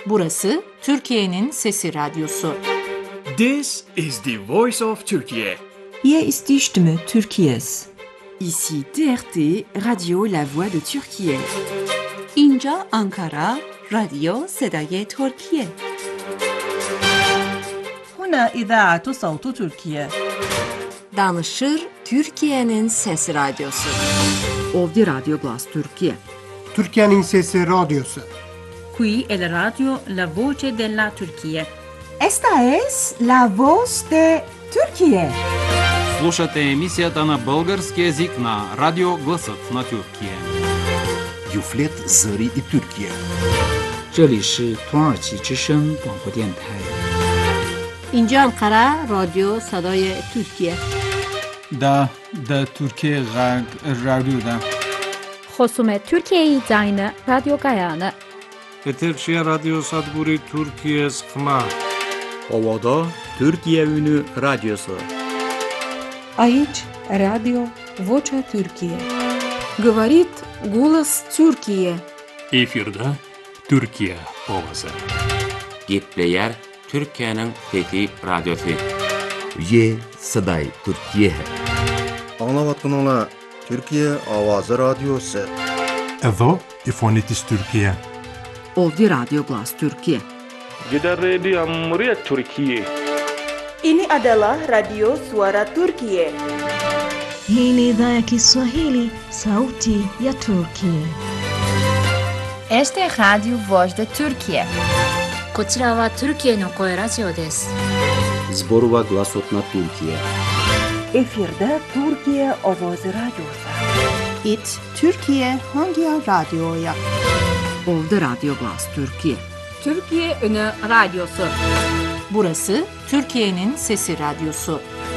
Burası Türkiye'nin Sesi Radyosu. This is the voice of Turkey. Hier ist die Stimme Türkiye's. Ici TRT, Radio La Voix de Türkiye. اینجا آنکارا، رادیو صدای ترکیه. هنا إذاعة صوت تركيا. Danışır Türkiye'nin Sesi Radyosu. Ovdje Radio Glas Türkiye. Türkiye'nin Sesi Radyosu. Qui è la radio La Voce della Turchia. Esta es la voz de Türkiye. Слушате емисията на български език на Радио Гласът на Türkiye. Юфлет Зări и Türkiye. 这里是土耳其之声广播电台。 اینجا انقره رادیو صدای ترکیه. دا ترکیه رادیو دا. خصوم ترکیه زاین رادیو گایانه. Eterşehir Radyo Sadburi Türkiye Sıkma. Ovada Türkiye Ünü Radyosu. Aici Radio Vocea Türkiye. Говорит голос Türkiye. Efirde Türkiye ovası. Gepleyer Türkiye'nin fethi radyosu. Ye Saday Türkiye. Anlavatkanala Türkiye Avazı Radyosu. Edo İfonitis Türkiye. Ovdje Radio Glas Türkiye. Gidan Radio Muryat Türkiye. Ini adalah Radio Suara Turkiye. Hii ni idhaa ya Kiswahili, Sauti ya Turkiye. Este es Radio Voz de Turkiye. こちらはトルキエの声ラジオです。 Zborova Glasot na Türkiye. Efirde Türkiye Ovozi Radyosu. It Türkiye hangi radyoya? Ovdje Radio Glas Türkiye. Türkiye Ünü Radyosu. Burası Türkiye'nin Sesi Radyosu.